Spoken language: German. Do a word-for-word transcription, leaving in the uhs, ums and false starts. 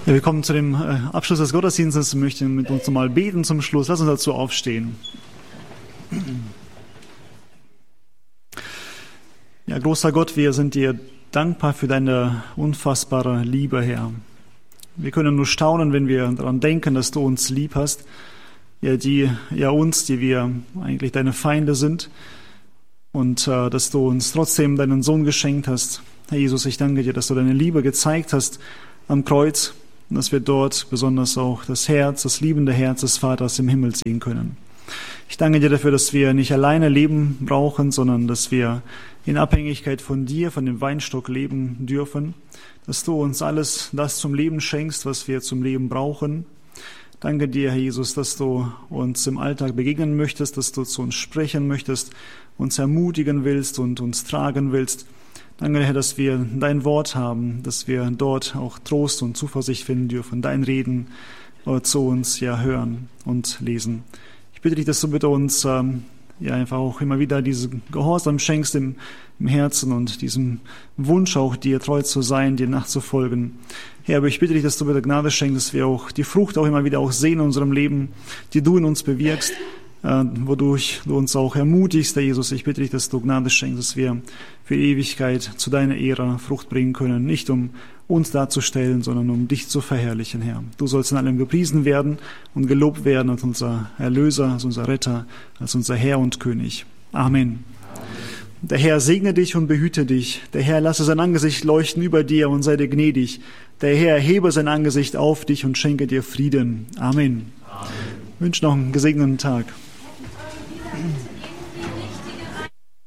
Ja, wir kommen zu dem Abschluss des Gottesdienstes und möchten mit uns nochmal beten zum Schluss. Lass uns dazu aufstehen. Ja, großer Gott, wir sind dir dankbar für deine unfassbare Liebe, Herr. Wir können nur staunen, wenn wir daran denken, dass du uns lieb hast. Ja, die, ja uns, die wir eigentlich deine Feinde sind. Und äh, dass du uns trotzdem deinen Sohn geschenkt hast. Herr Jesus, ich danke dir, dass du deine Liebe gezeigt hast am Kreuz. Und dass wir dort besonders auch das Herz, das liebende Herz des Vaters im Himmel sehen können. Ich danke dir dafür, dass wir nicht alleine leben brauchen, sondern dass wir in Abhängigkeit von dir, von dem Weinstock leben dürfen. Dass du uns alles das zum Leben schenkst, was wir zum Leben brauchen. Danke dir, Herr Jesus, dass du uns im Alltag begegnen möchtest, dass du zu uns sprechen möchtest, uns ermutigen willst und uns tragen willst. Danke, Herr, dass wir dein Wort haben, dass wir dort auch Trost und Zuversicht finden dürfen, dein Reden zu uns ja hören und lesen. Ich bitte dich, dass du bitte uns ähm, ja einfach auch immer wieder diesen Gehorsam schenkst im, im Herzen und diesem Wunsch auch, dir treu zu sein, dir nachzufolgen. Herr, aber ich bitte dich, dass du bitte Gnade schenkst, dass wir auch die Frucht auch immer wieder auch sehen in unserem Leben, die du in uns bewirkst, äh, wodurch du uns auch ermutigst, Herr Jesus. Ich bitte dich, dass du Gnade schenkst, dass wir für die Ewigkeit zu deiner Ehre Frucht bringen können, nicht um uns darzustellen, sondern um dich zu verherrlichen, Herr. Du sollst in allem gepriesen werden und gelobt werden als unser Erlöser, als unser Retter, als unser Herr und König. Amen. Der Herr segne dich und behüte dich. Der Herr lasse sein Angesicht leuchten über dir und sei dir gnädig. Der Herr erhebe sein Angesicht auf dich und schenke dir Frieden. Amen. Amen. Ich wünsche noch einen gesegneten Tag.